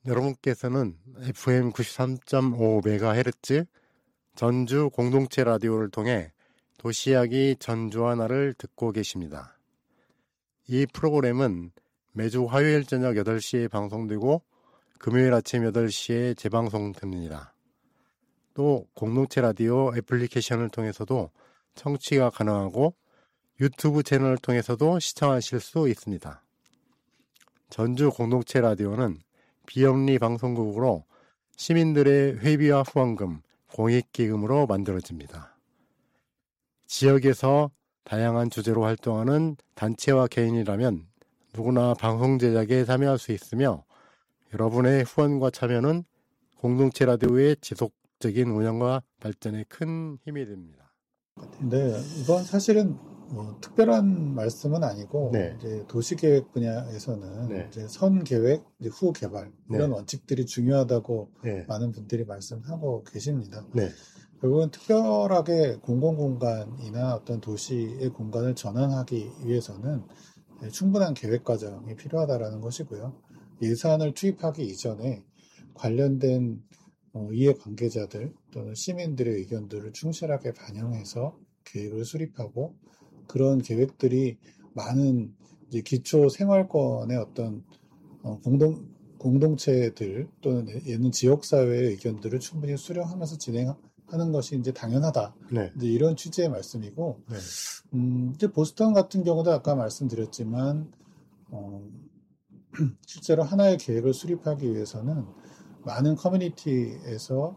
여러분께서는 FM 93.5MHz 전주 공동체 라디오를 통해 도시이야기 전주와 나를 듣고 계십니다. 이 프로그램은 매주 화요일 저녁 8시에 방송되고 금요일 아침 8시에 재방송됩니다. 또 공동체 라디오 애플리케이션을 통해서도 청취가 가능하고 유튜브 채널을 통해서도 시청하실 수 있습니다. 전주 공동체 라디오는 비영리 방송국으로 시민들의 회비와 후원금, 공익기금으로 만들어집니다. 지역에서 다양한 주제로 활동하는 단체와 개인이라면 누구나 방송 제작에 참여할 수 있으며 여러분의 후원과 참여는 공동체 라디오의 지속적인 운영과 발전에 큰 힘이 됩니다. 네, 이건 사실은 특별한 말씀은 아니고 네. 이제 도시계획 분야에서는 네. 이제 선계획, 이제 후개발 이런 네. 원칙들이 중요하다고 네. 많은 분들이 말씀하고 계십니다. 네. 결국은 특별하게 공공공간이나 어떤 도시의 공간을 전환하기 위해서는 충분한 계획 과정이 필요하다라는 것이고요. 예산을 투입하기 이전에 관련된 이해관계자들 또는 시민들의 의견들을 충실하게 반영해서 계획을 수립하고 그런 계획들이 많은 이제 기초 생활권의 어떤 공동체들 또는 얘는 지역사회의 의견들을 충분히 수렴하면서 진행하는 것이 이제 당연하다. 네. 이제 이런 취지의 말씀이고, 네. 이제 보스턴 같은 경우도 아까 말씀드렸지만, 실제로 하나의 계획을 수립하기 위해서는 많은 커뮤니티에서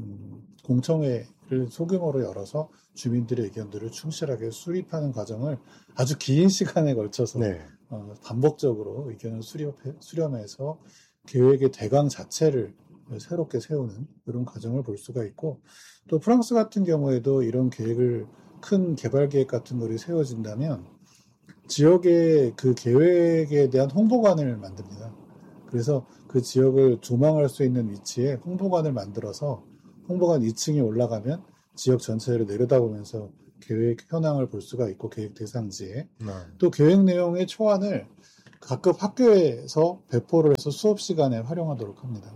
공청회를 소규모로 열어서 주민들의 의견들을 충실하게 수립하는 과정을 아주 긴 시간에 걸쳐서 네. 반복적으로 의견을 수렴해서 계획의 대강 자체를 새롭게 세우는 이런 과정을 볼 수가 있고 또 프랑스 같은 경우에도 이런 계획을 큰 개발 계획 같은 것이 세워진다면 지역의 그 계획에 대한 홍보관을 만듭니다. 그래서 그 지역을 조망할 수 있는 위치에 홍보관을 만들어서 홍보관 2층에 올라가면 지역 전체를 내려다보면서 계획 현황을 볼 수가 있고 계획 대상지에 또 계획 내용의 초안을 각급 학교에서 배포를 해서 수업 시간에 활용하도록 합니다.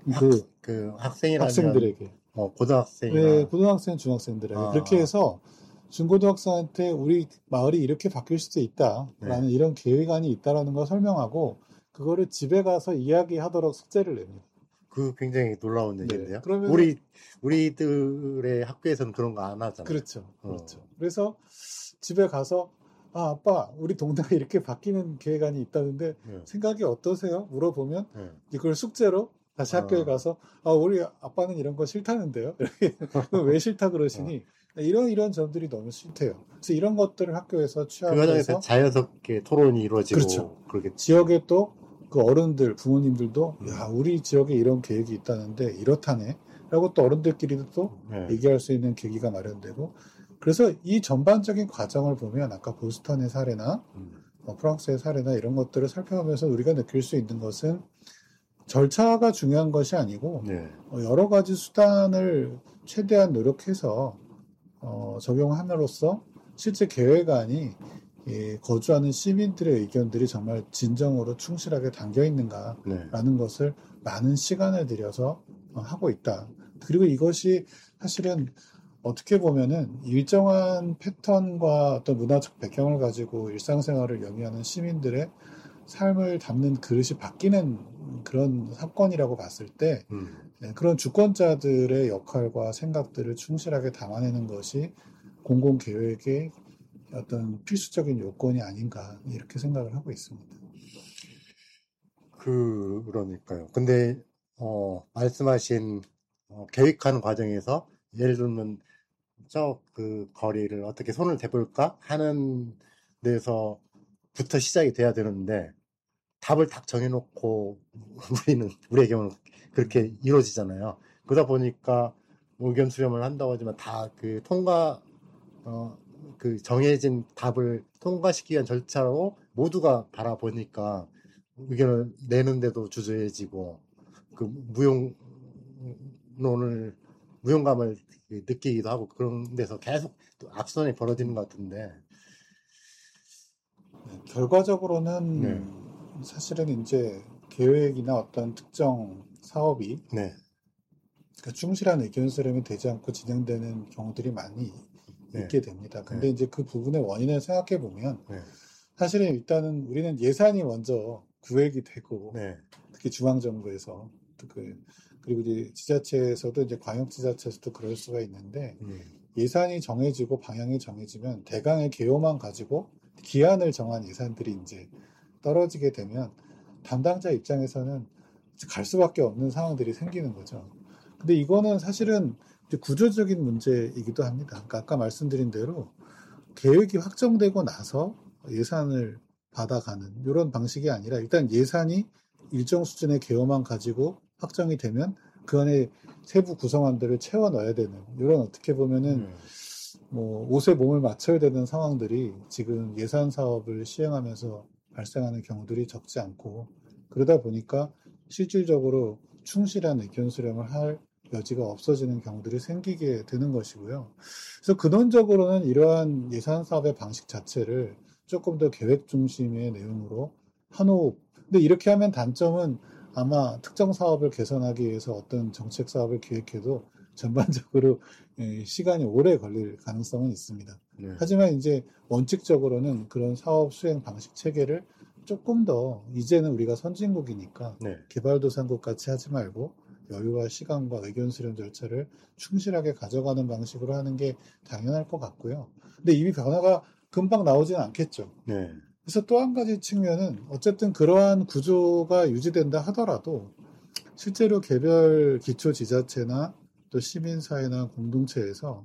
학생들에게 고등학생이나 네, 고등학생, 중학생들에게 그렇게 해서 중고등학생한테 우리 마을이 이렇게 바뀔 수도 있다라는 네. 이런 계획안이 있다라는 걸 설명하고 그거를 집에 가서 이야기하도록 숙제를 냅니다. 그 굉장히 놀라운 얘기인데요. 네, 그러면 우리들의 학교에서는 그런 거 안 하잖아요. 그렇죠. 그래서 집에 가서 아빠 우리 동네가 이렇게 바뀌는 계획안이 있다는데 생각이 어떠세요? 물어보면 이걸 숙제로 다시 학교에 가서 우리 아빠는 이런 거 싫다는데요. 왜 싫다 그러시니 이런 점들이 너무 싫대요. 그래서 이런 것들을 학교에서 취합해서 그 과정에서 자연스럽게 토론이 이루어지고 그렇죠. 그러겠죠. 지역에 또 그 어른들, 부모님들도 야 우리 지역에 이런 계획이 있다는데 이렇다네 라고 또 어른들끼리도 또 얘기할 수 있는 계기가 마련되고 그래서 이 전반적인 과정을 보면 아까 보스턴의 사례나 프랑스의 사례나 이런 것들을 살펴보면서 우리가 느낄 수 있는 것은 절차가 중요한 것이 아니고 여러 가지 수단을 최대한 노력해서 적용함으로써 실제 계획안이 거주하는 시민들의 의견들이 정말 진정으로 충실하게 담겨 있는가라는 것을 많은 시간을 들여서 하고 있다. 그리고 이것이 사실은 어떻게 보면은 일정한 패턴과 어떤 문화적 배경을 가지고 일상생활을 영위하는 시민들의 삶을 담는 그릇이 바뀌는 그런 사건이라고 봤을 때 그런 주권자들의 역할과 생각들을 충실하게 담아내는 것이 공공계획의 어떤 필수적인 요건이 아닌가 이렇게 생각을 하고 있습니다. 그러니까요. 근데 말씀하신 계획하는 과정에서 예를 들면 그 거리를 어떻게 손을 대볼까 하는 데서부터 시작이 돼야 되는데 답을 딱 정해놓고 우리의 경우는 그렇게 이루어지잖아요. 그러다 보니까 의견 수렴을 한다고 하지만 다 그 그 정해진 답을 통과시키기 위한 절차로 모두가 바라보니까 의견을 내는데도 주저해지고 그 무용감을 느끼기도 하고 그런 데서 계속 악순환이 벌어지는 것 같은데 결과적으로는 사실은 이제 계획이나 어떤 특정 사업이 네. 그러니까 충실한 의견 수렴이 되지 않고 진행되는 경우들이 많이 네. 있게 됩니다. 근데 네. 이제 그 부분의 원인을 생각해 보면 네. 사실은 일단은 우리는 예산이 먼저 구획이 되고 네. 특히 중앙정부에서 그리고 이제 지자체에서도 이제 광역지자체에서도 그럴 수가 있는데 예산이 정해지고 방향이 정해지면 대강의 개요만 가지고 기한을 정한 예산들이 이제 떨어지게 되면 담당자 입장에서는 갈 수밖에 없는 상황들이 생기는 거죠. 근데 이거는 사실은 이제 구조적인 문제이기도 합니다. 그러니까 아까 말씀드린 대로 계획이 확정되고 나서 예산을 받아가는 이런 방식이 아니라 일단 예산이 일정 수준의 개요만 가지고 확정이 되면 그 안에 세부 구성안들을 채워 넣어야 되는 이런 어떻게 보면은 뭐 옷에 몸을 맞춰야 되는 상황들이 지금 예산 사업을 시행하면서 발생하는 경우들이 적지 않고 그러다 보니까 실질적으로 충실한 의견 수렴을 할 여지가 없어지는 경우들이 생기게 되는 것이고요. 그래서 근원적으로는 이러한 예산 사업의 방식 자체를 조금 더 계획 중심의 내용으로 한호흡. 근데 이렇게 하면 단점은 아마 특정 사업을 개선하기 위해서 어떤 정책 사업을 기획해도 전반적으로 시간이 오래 걸릴 가능성은 있습니다. 네. 하지만 이제 원칙적으로는 그런 사업 수행 방식 체계를 조금 더 이제는 우리가 선진국이니까 네. 개발도상국 같이 하지 말고 여유와 시간과 의견 수렴 절차를 충실하게 가져가는 방식으로 하는 게 당연할 것 같고요. 근데 이미 변화가 금방 나오진 않겠죠. 네. 그래서 또 한 가지 측면은 어쨌든 그러한 구조가 유지된다 하더라도 실제로 개별 기초지자체나 또 시민사회나 공동체에서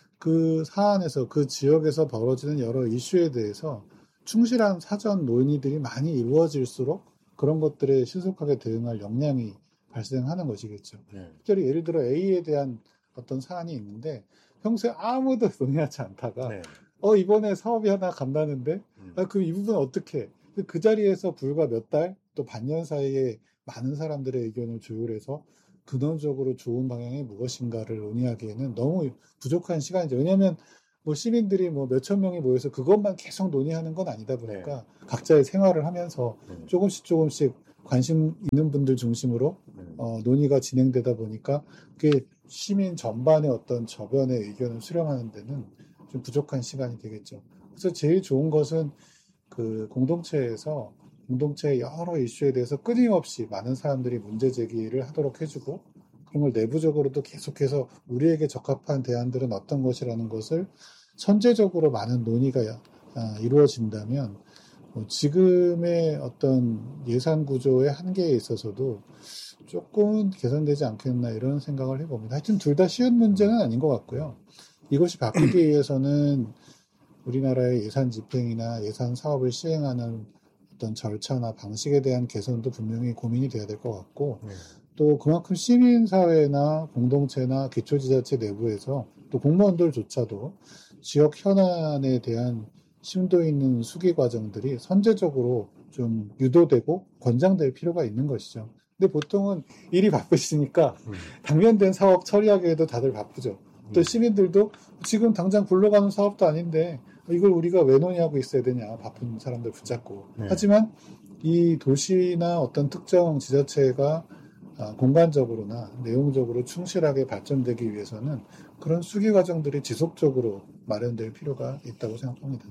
그 사안에서 그 지역에서 벌어지는 여러 이슈에 대해서 충실한 사전 논의들이 많이 이루어질수록 그런 것들에 신속하게 대응할 역량이 발생하는 것이겠죠. 특별히 예를 들어 A에 대한 어떤 사안이 있는데 평소에 아무도 논의하지 않다가 네. 이번에 사업이 하나 간다는데 그럼 이 부분 어떻게 그 자리에서 불과 몇 달 또 반년 사이에 많은 사람들의 의견을 조율해서 근원적으로 좋은 방향이 무엇인가를 논의하기에는 너무 부족한 시간이죠. 왜냐하면 뭐 시민들이 뭐 몇천 명이 모여서 그것만 계속 논의하는 건 아니다 보니까 각자의 생활을 하면서 조금씩 관심 있는 분들 중심으로 논의가 진행되다 보니까 그게 시민 전반의 어떤 저변의 의견을 수렴하는 데는 좀 부족한 시간이 되겠죠. 그래서 제일 좋은 것은 그 공동체의 여러 이슈에 대해서 끊임없이 많은 사람들이 문제 제기를 하도록 해주고 그런 걸 내부적으로도 계속해서 우리에게 적합한 대안들은 어떤 것이라는 것을 선제적으로 많은 논의가 이루어진다면 지금의 어떤 예산 구조의 한계에 있어서도 조금은 개선되지 않겠나 이런 생각을 해봅니다. 하여튼 둘 다 쉬운 문제는 아닌 것 같고요. 이것이 바뀌기 위해서는 우리나라의 예산 집행이나 예산 사업을 시행하는 어떤 절차나 방식에 대한 개선도 분명히 고민이 돼야 될 것 같고 또 그만큼 시민사회나 공동체나 기초지자체 내부에서 또 공무원들조차도 지역 현안에 대한 심도 있는 수기 과정들이 선제적으로 좀 유도되고 권장될 필요가 있는 것이죠. 근데 보통은 일이 바쁘시니까 당면된 사업 처리하기에도 다들 바쁘죠. 또 시민들도 지금 당장 굴러가는 사업도 아닌데 이걸 우리가 왜 논의하고 있어야 되냐 바쁜 사람들 붙잡고 하지만 이 도시나 어떤 특정 지자체가 공간적으로나 내용적으로 충실하게 발전되기 위해서는 그런 수기 과정들이 지속적으로 마련될 필요가 있다고 생각합니다.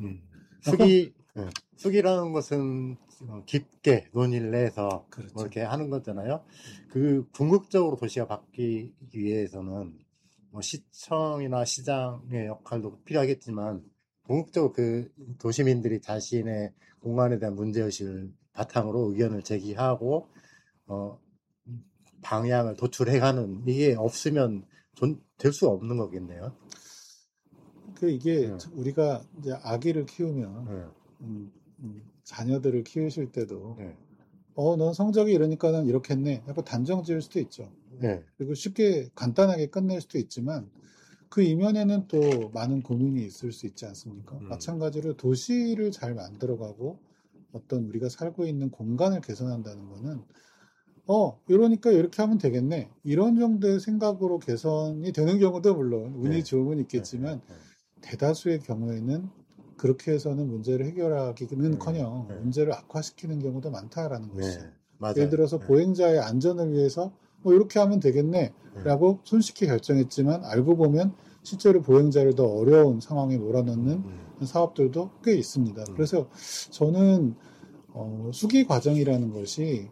수기라는 것은 깊게 논의를 해서 그렇죠. 뭐 이렇게 하는 거잖아요. 그 궁극적으로 도시가 바뀌기 위해서는 뭐 시청이나 시장의 역할도 필요하겠지만 궁극적으로 그 도시민들이 자신의 공간에 대한 문제의식을 바탕으로 의견을 제기하고 방향을 도출해가는 이게 없으면 될 수 없는 거겠네요. 이게 우리가 이제 아기를 키우면 자녀들을 키우실 때도 넌 성적이 이러니까는 이렇게 했네 하고 단정 지을 수도 있죠. 그리고 쉽게 간단하게 끝낼 수도 있지만 그 이면에는 또 많은 고민이 있을 수 있지 않습니까? 마찬가지로 도시를 잘 만들어가고 어떤 우리가 살고 있는 공간을 개선한다는 거는 이러니까 이렇게 하면 되겠네. 이런 정도의 생각으로 개선이 되는 경우도 물론 운이 좋으면 있겠지만 대다수의 경우에는 그렇게 해서는 문제를 해결하기는커녕 문제를 악화시키는 경우도 많다라는 것이죠. 맞아요. 예를 들어서 네. 보행자의 안전을 위해서 뭐 이렇게 하면 되겠네라고 손쉽게 결정했지만 알고 보면 실제로 보행자를 더 어려운 상황에 몰아넣는 사업들도 꽤 있습니다. 그래서 저는 수기 과정이라는 것이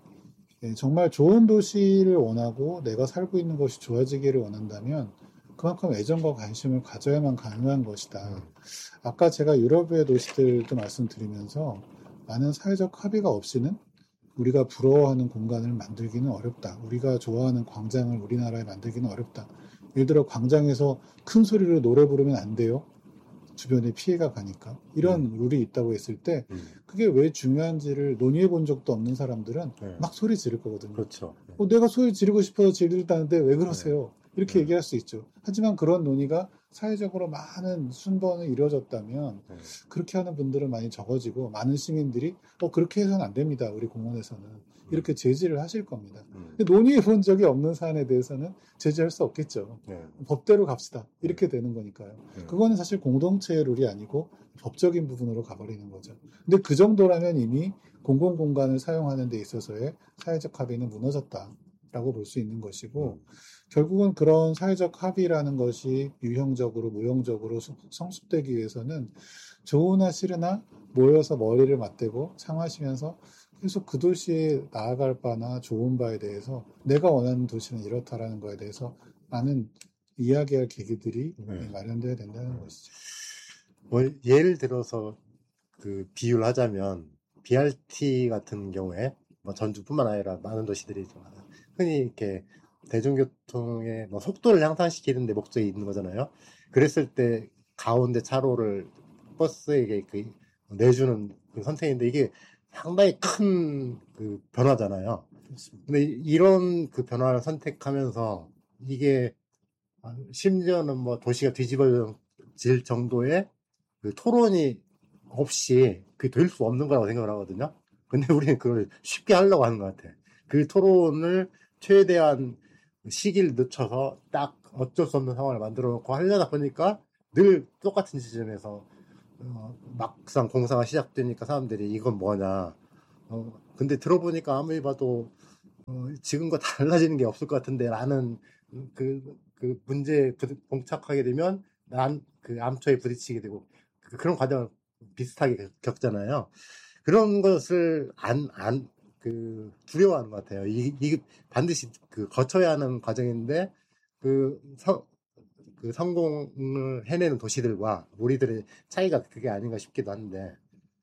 정말 좋은 도시를 원하고 내가 살고 있는 것이 좋아지기를 원한다면 그만큼 애정과 관심을 가져야만 가능한 것이다. 아까 제가 유럽의 도시들도 말씀드리면서 많은 사회적 합의가 없이는 우리가 부러워하는 공간을 만들기는 어렵다. 우리가 좋아하는 광장을 우리나라에 만들기는 어렵다. 예를 들어 광장에서 큰 소리로 노래 부르면 안 돼요. 주변에 피해가 가니까. 이런 룰이 있다고 했을 때 그게 왜 중요한지를 논의해 본 적도 없는 사람들은 막 소리 지를 거거든요. 그렇죠. 내가 소리 지르고 싶어서 지르다는데 왜 그러세요? 이렇게 얘기할 수 있죠. 하지만 그런 논의가 사회적으로 많은 순번을 이루어졌다면 그렇게 하는 분들은 많이 적어지고 많은 시민들이 그렇게 해서는 안 됩니다. 우리 공원에서는. 이렇게 제지를 하실 겁니다. 근데 논의해 본 적이 없는 사안에 대해서는 제지할 수 없겠죠. 법대로 갑시다. 이렇게 되는 거니까요. 그거는 사실 공동체의 룰이 아니고 법적인 부분으로 가버리는 거죠. 근데 그 정도라면 이미 공공공간을 사용하는 데 있어서의 사회적 합의는 무너졌다라고 볼 수 있는 것이고 결국은 그런 사회적 합의라는 것이 유형적으로 무형적으로 성숙되기 위해서는 좋으나 싫으나 모여서 머리를 맞대고 상하시면서 계속 그 도시에 나아갈 바나 좋은 바에 대해서 내가 원하는 도시는 이렇다라는 거에 대해서 많은 이야기할 계기들이 마련되어야 된다는 것이죠. 뭐 예를 들어서 그 비유를 하자면 BRT 같은 경우에 뭐 전주뿐만 아니라 많은 도시들이 흔히 이렇게 대중교통의 뭐 속도를 향상시키는 데 목적이 있는 거잖아요. 그랬을 때 가운데 차로를 버스에게 내주는 그 선택인데 이게 상당히 큰 그 변화잖아요. 근데 이런 그 변화를 선택하면서 이게 심지어는 뭐 도시가 뒤집어질 정도의 그 토론이 없이 그게 될 수 없는 거라고 생각을 하거든요. 근데 우리는 그걸 쉽게 하려고 하는 것 같아. 그 토론을 최대한 시기를 늦춰서 딱 어쩔 수 없는 상황을 만들어 놓고 하려다 보니까 늘 똑같은 지점에서 막상 공사가 시작되니까 사람들이 이건 뭐냐. 근데 들어보니까 아무리 봐도 지금과 달라지는 게 없을 것 같은데 라는 그 문제에 봉착하게 되면 그 암초에 부딪히게 되고 그런 과정을 비슷하게 겪잖아요. 그런 것을 두려워하는 것 같아요. 이게 반드시 거쳐야 하는 과정인데 그 성공을 해내는 도시들과 우리들의 차이가 그게 아닌가 싶기도 한데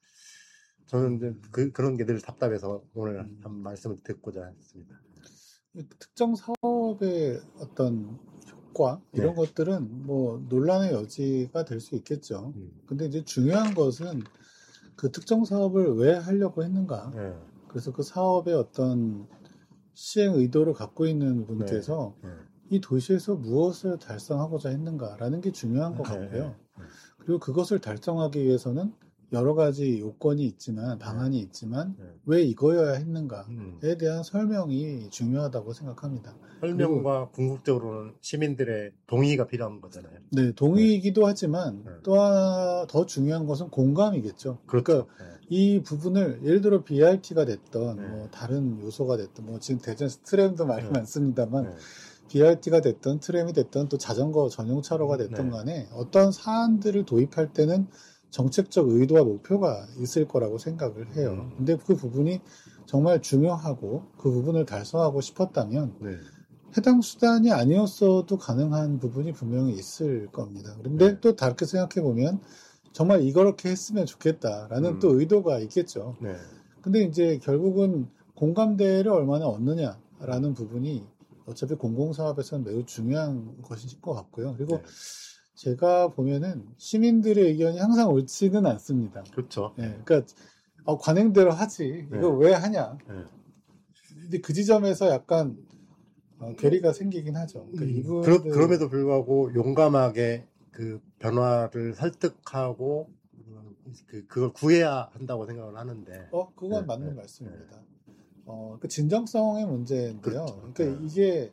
저는 이제 그런 게 늘 답답해서 오늘 한 말씀을 듣고자 했습니다. 특정 사업의 어떤 효과 이런 것들은 뭐 논란의 여지가 될 수 있겠죠. 근데 이제 중요한 것은 그 특정 사업을 왜 하려고 했는가. 그래서 그 사업의 어떤 시행 의도를 갖고 있는 분께서 이 도시에서 무엇을 달성하고자 했는가라는 게 중요한 것 같고요. 그리고 그것을 달성하기 위해서는 여러 가지 요건이 있지만 방안이 있지만 왜 이거여야 했는가에 대한 설명이 중요하다고 생각합니다. 설명과 궁극적으로는 시민들의 동의가 필요한 거잖아요. 네, 동의이기도 하지만 또 더 중요한 것은 공감이겠죠. 그렇죠. 그러니까 이 부분을 예를 들어 BRT가 됐던 뭐 다른 요소가 됐던 뭐 지금 대전에서 트램도 말이 많습니다만 BRT가 됐던 트램이 됐던 또 자전거 전용 차로가 됐던 간에 어떤 사안들을 도입할 때는 정책적 의도와 목표가 있을 거라고 생각을 해요. 근데 그 부분이 정말 중요하고 그 부분을 달성하고 싶었다면 해당 수단이 아니었어도 가능한 부분이 분명히 있을 겁니다. 그런데 또 다르게 생각해 보면 정말 이렇게 했으면 좋겠다라는 또 의도가 있겠죠. 근데 이제 결국은 공감대를 얼마나 얻느냐라는 부분이 어차피 공공사업에서는 매우 중요한 것일 것 같고요. 그리고 제가 보면은 시민들의 의견이 항상 옳지는 않습니다. 그렇죠. 그러니까 관행대로 하지 이거 왜 하냐. 근데 그 지점에서 약간 괴리가 생기긴 하죠. 그러니까 그럼에도 불구하고 용감하게 그 변화를 설득하고 그걸 구해야 한다고 생각을 하는데. 그건 맞는 말씀입니다. 그 진정성의 문제인데요. 그렇죠. 그러니까 이게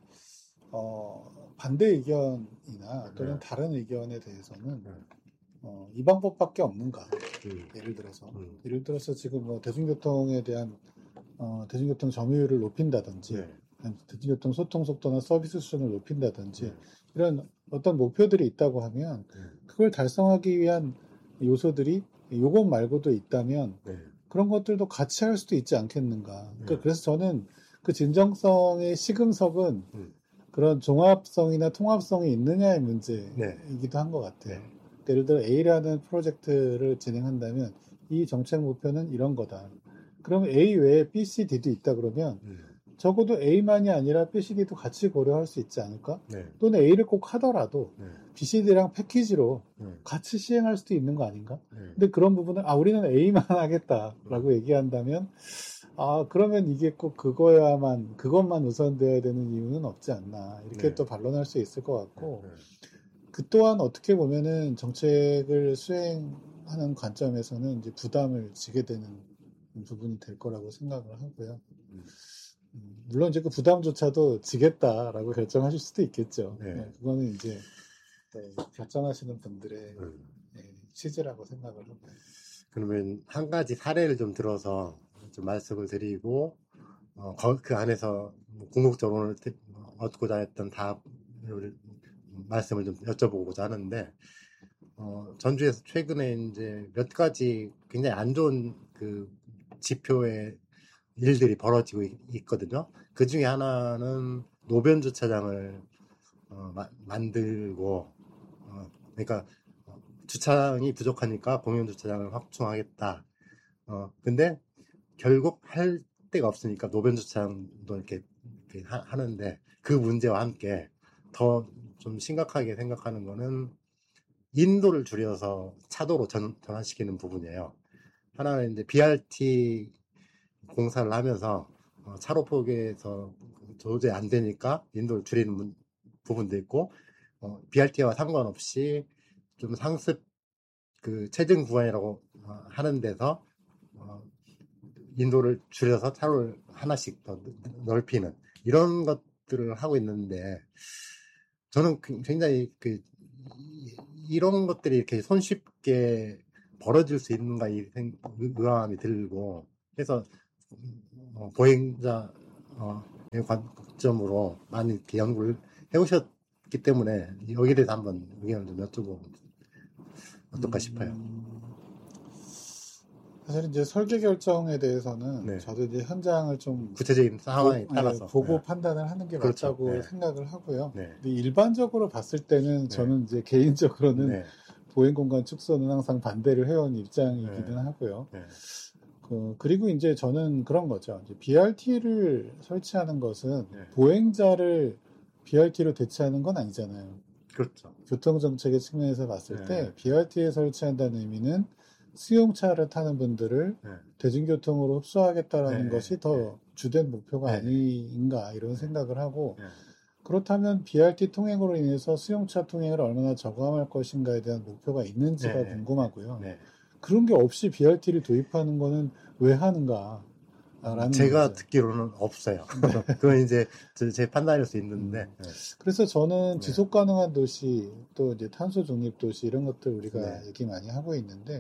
반대 의견이나 또는 다른 의견에 대해서는 이 방법밖에 없는가? 예를 들어서 지금 뭐 대중교통에 대한 대중교통 점유율을 높인다든지, 네. 대중교통 소통 속도나 서비스 수준을 높인다든지, 네. 이런 어떤 목표들이 있다고 하면, 네. 그걸 달성하기 위한 요소들이 요것 말고도 있다면, 네. 그런 것들도 같이 할 수도 있지 않겠는가. 그러니까 네. 그래서 저는 그 진정성의 시금석은 그런 종합성이나 통합성이 있느냐의 문제이기도 한 것 같아요. 네. 예를 들어 A라는 프로젝트를 진행한다면 이 정책 목표는 이런 거다. 그러면 A 외에 B, C, D도 있다 그러면 적어도 A만이 아니라 B, C, D도 같이 고려할 수 있지 않을까? 네. 또는 A를 꼭 하더라도 네. B, C, D랑 패키지로 네. 같이 시행할 수도 있는 거 아닌가? 네. 근데 그런 부분은 우리는 A만 하겠다라고 얘기한다면 그러면 이게 꼭 그것만 우선돼야 되는 이유는 없지 않나. 이렇게 네. 또 반론할 수 있을 것 같고, 네. 그 또한 어떻게 보면은 정책을 수행하는 관점에서는 이제 부담을 지게 되는 부분이 될 거라고 생각을 하고요. 물론 이제 그 부담조차도 지겠다라고 결정하실 수도 있겠죠. 네. 그거는 이제 결정하시는 분들의 취지라고 생각을 합니다. 그러면 한 가지 사례를 좀 들어서 좀 말씀을 드리고 그 안에서 궁극적으로 얻고자 했던 답을 말씀을 좀 여쭤보고자 하는데 전주에서 최근에 이제 몇 가지 굉장히 안 좋은 그 지표의 일들이 벌어지고 있거든요. 그 중에 하나는 노변 주차장을 만들고 그러니까 주차장이 부족하니까 공용 주차장을 확충하겠다. 근데 결국 할 데가 없으니까 노변 주차장도 이렇게 하는데 그 문제와 함께 더 좀 심각하게 생각하는 거는 인도를 줄여서 차도로 전환시키는 부분이에요. 하나는 이제 BRT 공사를 하면서 차로 포개에서 도저히 안 되니까 인도를 줄이는 부분도 있고 BRT와 상관없이 좀 상습 그 체증 구간이라고 하는 데서 인도를 줄여서 차로를 하나씩 더 넓히는 이런 것들을 하고 있는데 저는 굉장히 이런 것들이 이렇게 손쉽게 벌어질 수 있는가 이 의아함이 들고 그래서 보행자 관점으로 많이 이렇게 연구를 해오셨기 때문에 여기에 대해서 한번 의견을 좀 여쭤보면 어떨까 싶어요. 사실 이제 설계 결정에 대해서는 네. 저도 이제 현장을 좀 구체적인 상황에 따라서 보고 판단을 하는 게 그렇죠. 맞다고 생각을 하고요. 네. 근데 일반적으로 봤을 때는 저는 이제 개인적으로는 보행 공간 축소는 항상 반대를 해온 입장이기는 하고요. 그리고 이제 저는 그런 거죠. 이제 BRT를 설치하는 것은 보행자를 BRT로 대체하는 건 아니잖아요. 그렇죠. 교통정책의 측면에서 봤을 때 BRT에 설치한다는 의미는 수용차를 타는 분들을 대중교통으로 흡수하겠다라는 것이 더 주된 목표가 아닌가 이런 생각을 하고 그렇다면 BRT 통행으로 인해서 수용차 통행을 얼마나 저감할 것인가에 대한 목표가 있는지가 궁금하고요. 그런 게 없이 BRT를 도입하는 거는 왜 하는가? 제가 듣기로는 없어요. 그건 이제 제 판단일 수 있는데. 그래서 저는 지속 가능한 도시, 또 이제 탄소 중립 도시 이런 것들 우리가 얘기 많이 하고 있는데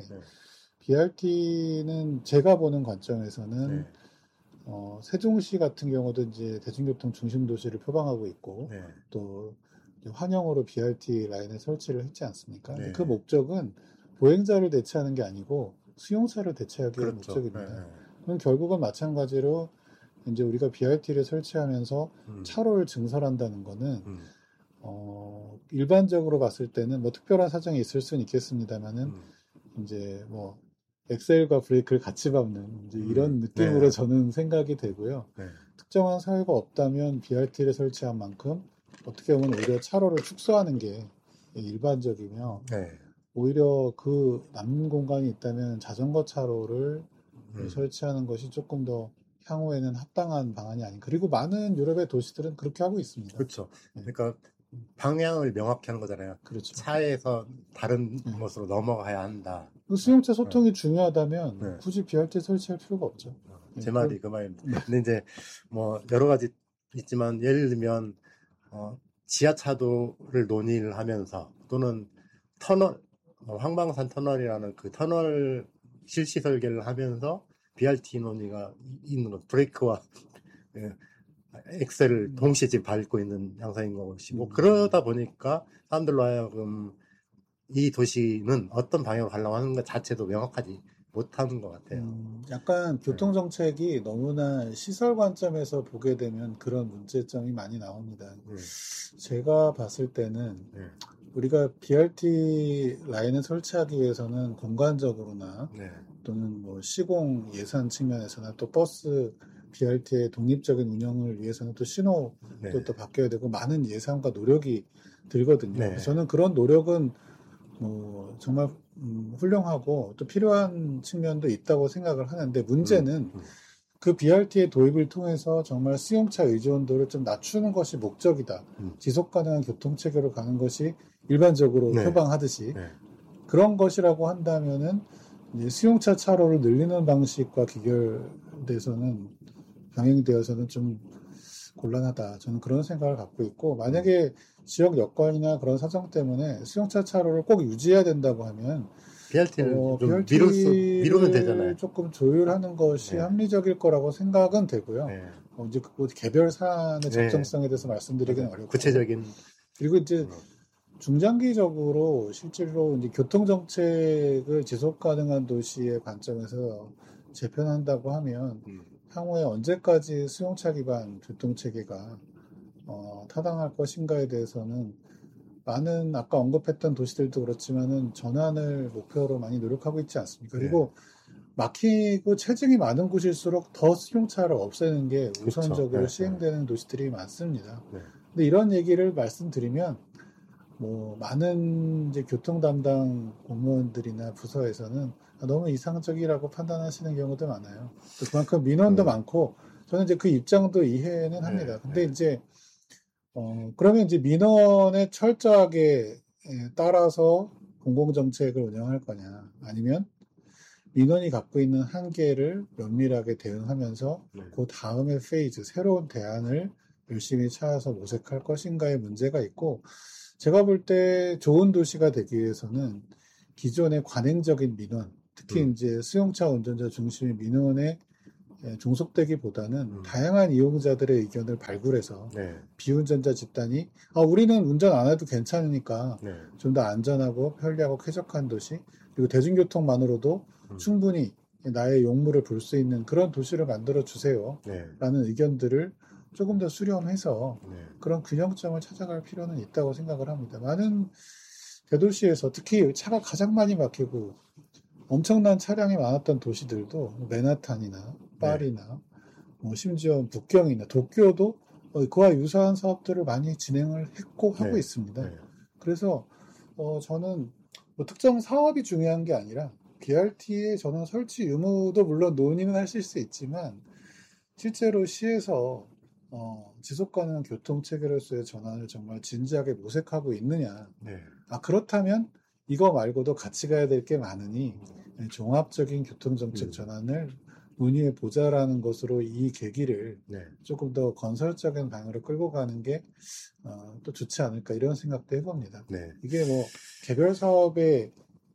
BRT는 제가 보는 관점에서는 세종시 같은 경우도 이제 대중교통 중심 도시를 표방하고 있고 또 환영으로 BRT 라인을 설치를 했지 않습니까? 그 목적은 보행자를 대체하는 게 아니고 수용차를 대체하기 위한 목적입니다. 그럼 결국은 마찬가지로 이제 우리가 BRT를 설치하면서 차로를 증설한다는 거는 일반적으로 봤을 때는 뭐 특별한 사정이 있을 수는 있겠습니다만은 이제 뭐 엑셀과 브레이크를 같이 밟는 이제 이런 느낌으로 저는 생각이 되고요. 특정한 사유가 없다면 BRT를 설치한 만큼 어떻게 보면 오히려 차로를 축소하는 게 일반적이며 오히려 그 남는 공간이 있다면 자전거 차로를 설치하는 것이 조금 더 향후에는 합당한 방안이 아닌. 그리고 많은 유럽의 도시들은 그렇게 하고 있습니다. 그렇죠. 그러니까 방향을 명확히 하는 거잖아요. 그렇죠. 차에서 다른 곳으로 넘어가야 한다. 수용차 소통이 중요하다면 굳이 BRT 설치할 필요가 없죠. 제 말이 그 말입니다. 근데 이제 뭐 여러 가지 있지만 예를 들면 지하차도를 논의를 하면서 또는 터널 황방산 터널이라는 그 터널 실시 설계를 하면서 BRT 논의가 있는 건 브레이크와 엑셀을 동시에 지금 밟고 있는 양상인 것이고, 그러다 보니까 사람들로 하여금 이 도시는 어떤 방향으로 가려고 하는 것 자체도 명확하지 못하는 것 같아요. 약간 교통정책이 너무나 시설 관점에서 보게 되면 그런 문제점이 많이 나옵니다. 제가 봤을 때는 우리가 BRT 라인을 설치하기 위해서는 공간적으로나 또는 뭐 시공 예산 측면에서나 또 버스 BRT의 독립적인 운영을 위해서는 또 신호도 또 바뀌어야 되고 많은 예산과 노력이 들거든요. 그래서 저는 그런 노력은 뭐 정말 훌륭하고 또 필요한 측면도 있다고 생각을 하는데, 문제는 그 BRT의 도입을 통해서 정말 수용차 의존도를 좀 낮추는 것이 목적이다. 지속 가능한 교통체계로 가는 것이 일반적으로 표방하듯이 그런 것이라고 한다면은 이제 수용차 차로를 늘리는 방식과 기결돼서는 병행되어서는 좀 곤란하다. 저는 그런 생각을 갖고 있고, 만약에 지역 여건이나 그런 사정 때문에 수용차 차로를 꼭 유지해야 된다고 하면 BRT를 좀 미루면 되잖아요. 조금 조율하는 것이 합리적일 거라고 생각은 되고요. 이제 그 개별 사안의 적정성에 대해서 말씀드리기는 어렵고, 구체적인. 그리고 이제 중장기적으로 실제로 이제 교통정책을 지속 가능한 도시의 관점에서 재편한다고 하면 향후에 언제까지 수용차 기반 교통체계가 타당할 것인가에 대해서는 많은 아까 언급했던 도시들도 그렇지만은 전환을 목표로 많이 노력하고 있지 않습니까? 그리고 막히고 체증이 많은 곳일수록 더 수용차를 없애는 게 우선적으로 시행되는 도시들이 많습니다. 근데 이런 얘기를 말씀드리면 뭐 많은 이제 교통 담당 공무원들이나 부서에서는 너무 이상적이라고 판단하시는 경우도 많아요. 또 그만큼 민원도 많고 저는 이제 그 입장도 이해는 합니다. 근데 이제 그러면 이제 민원에 철저하게 따라서 공공정책을 운영할 거냐, 아니면 민원이 갖고 있는 한계를 면밀하게 대응하면서 그 다음의 페이즈, 새로운 대안을 열심히 찾아서 모색할 것인가의 문제가 있고, 제가 볼 때 좋은 도시가 되기 위해서는 기존의 관행적인 민원, 특히 이제 수용차 운전자 중심의 민원에 종속되기보다는 다양한 이용자들의 의견을 발굴해서 비운전자 집단이 우리는 운전 안 해도 괜찮으니까 좀 더 안전하고 편리하고 쾌적한 도시, 그리고 대중교통만으로도 충분히 나의 용무를 볼 수 있는 그런 도시를 만들어 주세요 라는 의견들을 조금 더 수렴해서 그런 균형점을 찾아갈 필요는 있다고 생각을 합니다. 많은 대도시에서 특히 차가 가장 많이 막히고 엄청난 차량이 많았던 도시들도 맨하탄이나 파리나 뭐 심지어 북경이나 도쿄도 그와 유사한 사업들을 많이 진행을 했고 하고 있습니다. 그래서 저는 뭐 특정 사업이 중요한 게 아니라 BRT의 저는 설치 유무도 물론 논의는 하실 수 있지만 실제로 시에서 지속 가능한 교통체계로서의 전환을 정말 진지하게 모색하고 있느냐. 그렇다면 이거 말고도 같이 가야 될 게 많으니 종합적인 교통정책 전환을 논의해 보자라는 것으로 이 계기를 조금 더 건설적인 방향으로 끌고 가는 게 또 좋지 않을까, 이런 생각도 해봅니다. 이게 뭐 개별 사업의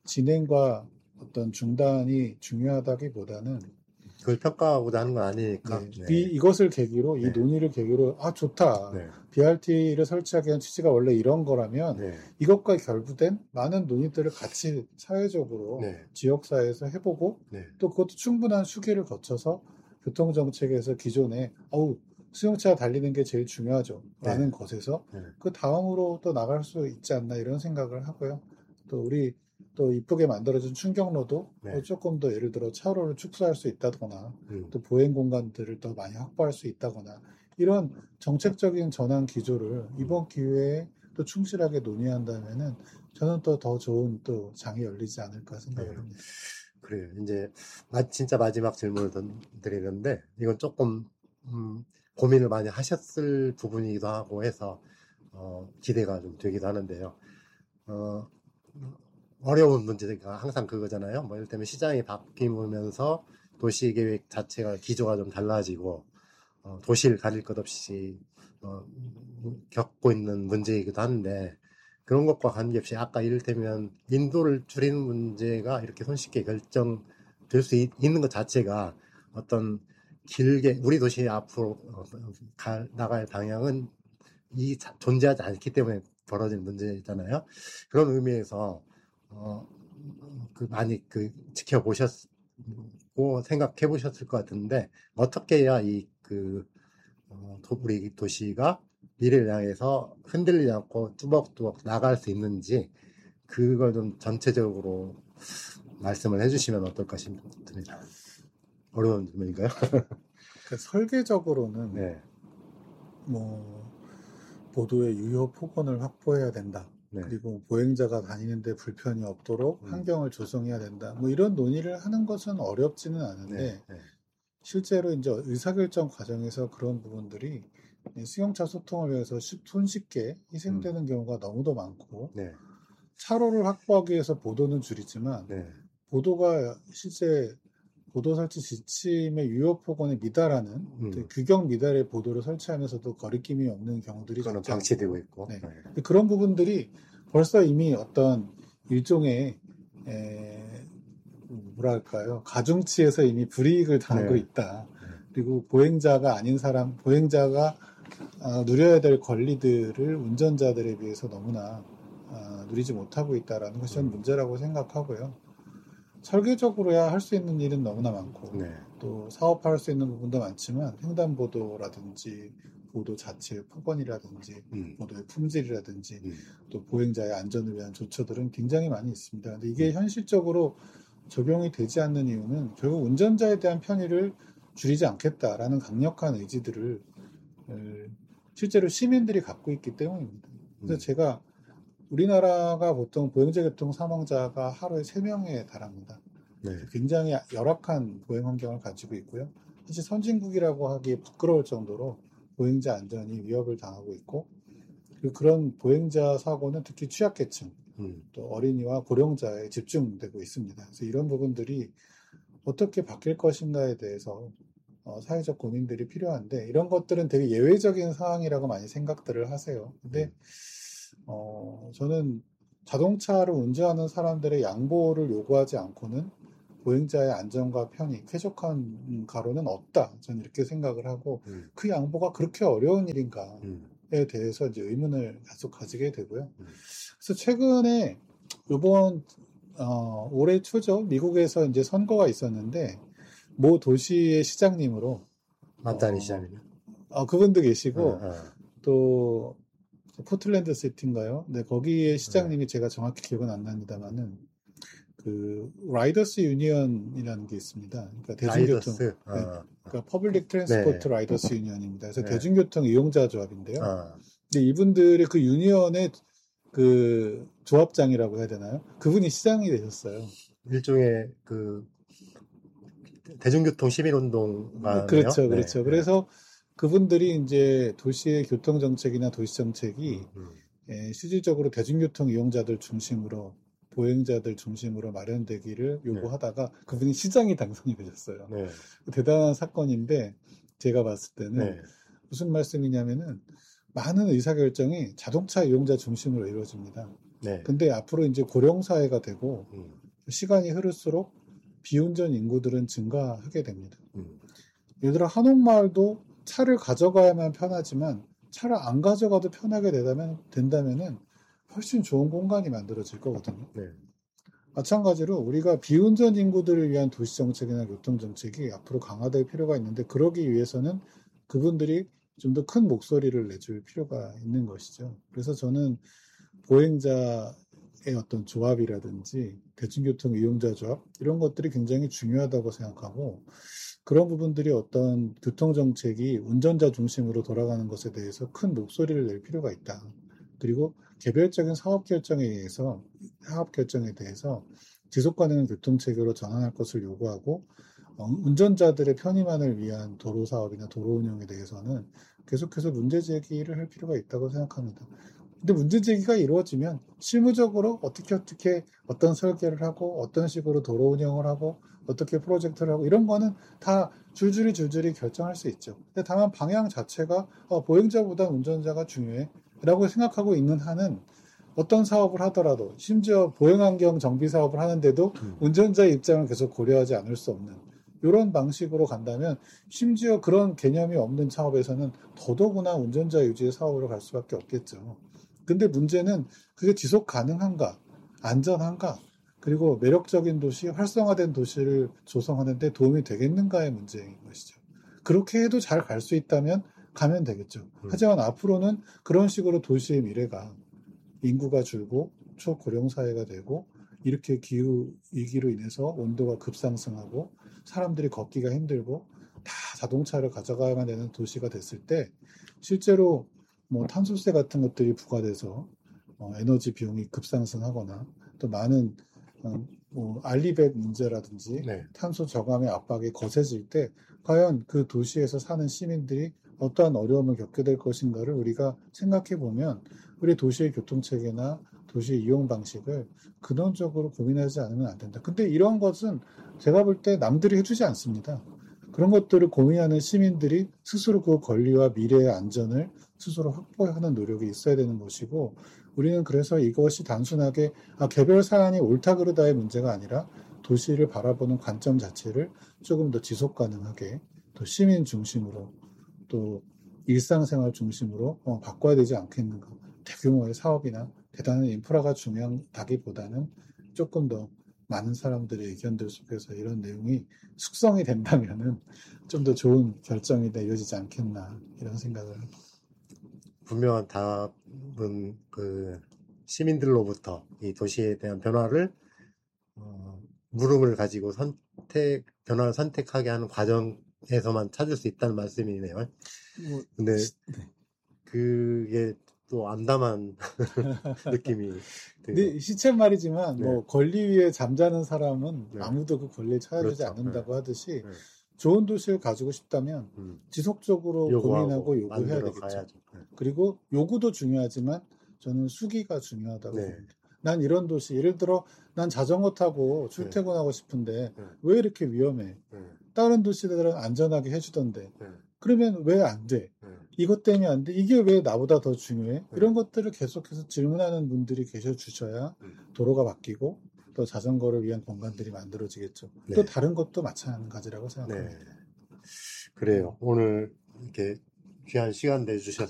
진행과 어떤 중단이 중요하다기보다는 그걸 평가하고자 하는 건 아니니까. 이것을 계기로, 이 논의를 계기로, 좋다. BRT를 설치하기 위한 취지가 원래 이런 거라면, 이것과 결부된 많은 논의들을 같이 사회적으로, 지역사회에서 해보고, 또 그것도 충분한 수기를 거쳐서, 교통정책에서 기존에, 수용차 달리는 게 제일 중요하죠. 라는 것에서, 그 다음으로 또 나갈 수 있지 않나, 이런 생각을 하고요. 또 우리, 또 이쁘게 만들어진 충격로도 조금 더 예를 들어 차로를 축소할 수 있다거나 또 보행 공간들을 더 많이 확보할 수 있다거나, 이런 정책적인 전환 기조를 이번 기회에 또 충실하게 논의한다면은 저는 또 더 좋은 또 장이 열리지 않을까 생각을 합니다. 그래요. 이제 진짜 마지막 질문을 드리는데, 이건 조금 고민을 많이 하셨을 부분이기도 하고 해서 기대가 좀 되기도 하는데요. 어려운 문제가 항상 그거잖아요. 뭐, 이를테면 시장이 바뀌면서 도시계획 자체가 기조가 좀 달라지고, 도시를 가릴 것 없이, 겪고 있는 문제이기도 한데, 그런 것과 관계없이 아까 이를테면 인도를 줄이는 문제가 이렇게 손쉽게 결정될 수 있는 것 자체가 어떤 길게 우리 도시 앞으로 나갈 방향은 존재하지 않기 때문에 벌어진 문제잖아요. 그런 의미에서 많이 지켜보셨고 생각해 보셨을 것 같은데 어떻게 해야 우리 도시가 미래를 향해서 흔들리지 않고 뚜벅뚜벅 나갈 수 있는지 그걸 좀 전체적으로 말씀을 해주시면 어떨까 싶습니다. 어려운 질문인가요? 그러니까 설계적으로는 네. 보도의 유효 폭원을 확보해야 된다. 네. 그리고 보행자가 다니는데 불편이 없도록 환경을 조성해야 된다. 이런 논의를 하는 것은 어렵지는 않은데 실제로 이제 의사결정 과정에서 그런 부분들이 승용차 소통을 위해서 손쉽게 희생되는 경우가 너무도 많고 차로를 확보하기 위해서 보도는 줄이지만 보도가 실제 보도 설치 지침의 유효 폭원에 미달하는 규격 미달의 보도를 설치하면서도 거리낌이 없는 경우들이 그거는 방치되고 있고 그런 부분들이 벌써 이미 어떤 일종의 뭐랄까요 가중치에서 이미 불이익을 당하고 있다. 그리고 보행자가 아닌 보행자가 누려야 될 권리들을 운전자들에 비해서 너무나 누리지 못하고 있다라는 것이 저는 문제라고 생각하고요. 설계적으로야 할 수 있는 일은 너무나 많고 또 사업화할 수 있는 부분도 많지만 횡단보도라든지 보도 자체의 폭언이라든지 보도의 품질이라든지 또 보행자의 안전을 위한 조처들은 굉장히 많이 있습니다. 근데 이게 현실적으로 적용이 되지 않는 이유는 결국 운전자에 대한 편의를 줄이지 않겠다라는 강력한 의지들을 실제로 시민들이 갖고 있기 때문입니다. 그래서 제가 우리나라가 보통 보행자 교통 사망자가 하루에 3명에 달합니다. 굉장히 열악한 보행 환경을 가지고 있고요. 사실 선진국이라고 하기 부끄러울 정도로 보행자 안전이 위협을 당하고 있고 그리고 그런 보행자 사고는 특히 취약계층 또 어린이와 고령자에 집중되고 있습니다. 그래서 이런 부분들이 어떻게 바뀔 것인가에 대해서 사회적 고민들이 필요한데 이런 것들은 되게 예외적인 상황이라고 많이 생각들을 하세요. 근데 저는 자동차를 운전하는 사람들의 양보를 요구하지 않고는 보행자의 안전과 편의, 쾌적한 가로는 없다. 저는 이렇게 생각을 하고 그 양보가 그렇게 어려운 일인가에 대해서 이제 의문을 계속 가지게 되고요. 그래서 최근에 이번 올해 초죠. 미국에서 이제 선거가 있었는데 모 도시의 시장님으로 만다니 시장님요? 그분도 계시고 또 포틀랜드 시티인가요? 네, 거기에 시장님이 제가 정확히 기억은 안 납니다만은 그 라이더스 유니언이라는 게 있습니다. 그러니까 대중교통, 그러니까 퍼블릭 트랜스포트 라이더스 유니언입니다. 그래서 대중교통 이용자 조합인데요. 근데 이분들의 그 유니언의 그 조합장이라고 해야 되나요? 그분이 시장이 되셨어요. 일종의 그 대중교통 시민운동가 그렇죠. 그래서 그분들이 이제 도시의 교통정책이나 도시정책이 실질적으로 대중교통 이용자들 중심으로 보행자들 중심으로 마련되기를 요구하다가 그분이 시장이 당선이 되셨어요. 대단한 사건인데 제가 봤을 때는 무슨 말씀이냐면은 많은 의사결정이 자동차 이용자 중심으로 이루어집니다. 근데 앞으로 이제 고령사회가 되고 시간이 흐를수록 비운전 인구들은 증가하게 됩니다. 예를 들어 한옥마을도 차를 가져가야만 편하지만 차를 안 가져가도 편하게 된다면은 훨씬 좋은 공간이 만들어질 거거든요. 마찬가지로 우리가 비운전 인구들을 위한 도시정책이나 교통정책이 앞으로 강화될 필요가 있는데 그러기 위해서는 그분들이 좀 더 큰 목소리를 내줄 필요가 있는 것이죠. 그래서 저는 보행자의 어떤 조합이라든지 대중교통 이용자 조합 이런 것들이 굉장히 중요하다고 생각하고 그런 부분들이 어떤 교통정책이 운전자 중심으로 돌아가는 것에 대해서 큰 목소리를 낼 필요가 있다. 그리고 개별적인 사업 결정에 대해서 지속 가능한 교통체계로 전환할 것을 요구하고 운전자들의 편의만을 위한 도로 사업이나 도로 운영에 대해서는 계속해서 문제 제기를 할 필요가 있다고 생각합니다. 근데 문제 제기가 이루어지면 실무적으로 어떻게 어떤 설계를 하고 어떤 식으로 도로 운영을 하고 어떻게 프로젝트를 하고 이런 거는 다 줄줄이 결정할 수 있죠. 근데 다만 방향 자체가 보행자보다 운전자가 중요해 라고 생각하고 있는 한은 어떤 사업을 하더라도 심지어 보행환경 정비 사업을 하는데도 운전자의 입장을 계속 고려하지 않을 수 없는 이런 방식으로 간다면 심지어 그런 개념이 없는 사업에서는 더더구나 운전자 유지 사업으로 갈 수밖에 없겠죠. 근데 문제는 그게 지속 가능한가, 안전한가, 그리고 매력적인 도시, 활성화된 도시를 조성하는 데 도움이 되겠는가의 문제인 것이죠. 그렇게 해도 잘 갈 수 있다면 가면 되겠죠. 하지만 앞으로는 그런 식으로 도시의 미래가 인구가 줄고 초고령 사회가 되고 이렇게 기후 위기로 인해서 온도가 급상승하고 사람들이 걷기가 힘들고 다 자동차를 가져가야만 되는 도시가 됐을 때 실제로 뭐 탄소세 같은 것들이 부과돼서 에너지 비용이 급상승하거나 또 많은 뭐 알리백 문제라든지 네. 탄소 저감의 압박이 거세질 때 과연 그 도시에서 사는 시민들이 어떠한 어려움을 겪게 될 것인가를 우리가 생각해 보면 우리 도시의 교통체계나 도시의 이용 방식을 근원적으로 고민하지 않으면 안 된다. 근데 이런 것은 제가 볼 때 남들이 해주지 않습니다. 그런 것들을 고민하는 시민들이 스스로 그 권리와 미래의 안전을 스스로 확보하는 노력이 있어야 되는 것이고 우리는 그래서 이것이 단순하게 개별 사안이 옳다 그르다의 문제가 아니라 도시를 바라보는 관점 자체를 조금 더 지속 가능하게 또 시민 중심으로 또 일상생활 중심으로 바꿔야 되지 않겠는가. 대규모의 사업이나 대단한 인프라가 중요하다기보다는 조금 더 많은 사람들의 의견들 속에서 이런 내용이 숙성이 된다면은 좀 더 좋은 결정이 내려지지 않겠나 이런 생각을 합니다. 분명한 답은 그 시민들로부터 이 도시에 대한 변화를 물음을 가지고 변화를 선택하게 하는 과정에서만 찾을 수 있다는 말씀이네요. 근데 그게 또 암담한 느낌이 근데 시쳇말이지만 네. 뭐 권리 위에 잠자는 사람은 네. 아무도 그 권리를 찾아주지 그렇죠. 않는다고 네. 하듯이 네. 좋은 도시를 가지고 싶다면 지속적으로 고민하고 요구해야 되겠죠. 가야죠. 네. 그리고 요구도 중요하지만 저는 수기가 중요하다고 네. 봅니다. 난 이런 도시, 예를 들어 난 자전거 타고 출퇴근하고 싶은데 왜 이렇게 위험해? 다른 도시들은 안전하게 해주던데 그러면 왜 안 돼? 이것 때문에 안 돼? 이게 왜 나보다 더 중요해? 이런 것들을 계속해서 질문하는 분들이 계셔 주셔야 도로가 바뀌고 또 자전거를 위한 공간들이 만들어지겠죠. 네. 또 다른 것도 마찬가지라고 생각합니다. 네. 그래요. 오늘 이렇게 귀한 시간 내주셔서